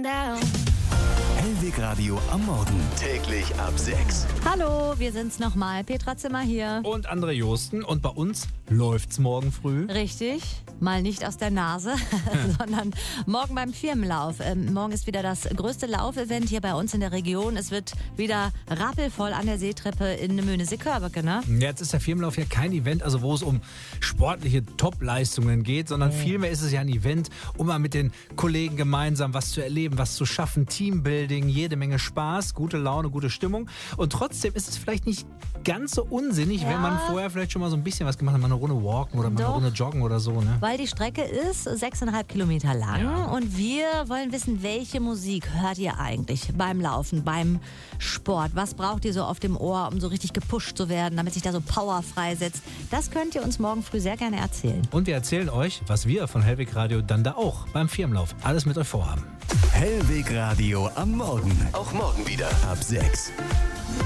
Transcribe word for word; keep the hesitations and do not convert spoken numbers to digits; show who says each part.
Speaker 1: going down.
Speaker 2: Hellweg Radio am Morgen. Täglich ab sechs.
Speaker 3: Hallo, wir sind's nochmal. Petra Zimmer hier.
Speaker 4: Und André Josten. Und bei uns läuft's morgen früh.
Speaker 3: Richtig. Mal nicht aus der Nase, sondern morgen beim Firmenlauf. Ähm, morgen ist wieder das größte Laufevent hier bei uns in der Region. Es wird wieder rappelvoll an der Seetreppe in Möhnesee-Körbeke, ne?
Speaker 4: Jetzt ist der Firmenlauf ja kein Event, also wo es um sportliche Top-Leistungen geht, sondern
Speaker 3: Mhm.
Speaker 4: vielmehr ist es ja ein Event, um mal mit den Kollegen gemeinsam was zu erleben, was zu schaffen, Teambuilding, jede Menge Spaß, gute Laune, gute Stimmung. Und trotzdem ist es vielleicht nicht ganz so unsinnig,
Speaker 3: Ja.
Speaker 4: wenn man vorher vielleicht schon mal so ein bisschen was gemacht hat, mal eine Runde walken oder mal
Speaker 3: Doch.
Speaker 4: eine Runde joggen oder so, ne?
Speaker 3: Weil die Strecke ist sechseinhalb Kilometer lang
Speaker 4: Ja.
Speaker 3: und wir wollen wissen, welche Musik hört ihr eigentlich beim Laufen, beim Sport? Was braucht ihr so auf dem Ohr, um so richtig gepusht zu werden, damit sich da so Power freisetzt? Das könnt ihr uns morgen früh sehr gerne erzählen.
Speaker 4: Und wir erzählen euch, was wir von Hellweg Radio dann da auch beim Firmenlauf alles mit euch vorhaben.
Speaker 2: Hellweg Radio am Morgen. Auch morgen wieder ab sechs.